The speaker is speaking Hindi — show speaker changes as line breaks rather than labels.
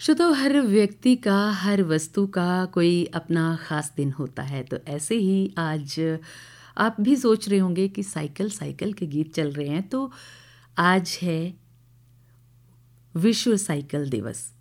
श्रोताओ, हर व्यक्ति का, हर वस्तु का कोई अपना ख़ास दिन होता है। तो ऐसे ही आज आप भी सोच रहे होंगे कि साइकिल साइकिल के गीत चल रहे हैं, तो आज है विश्व साइकिल दिवस।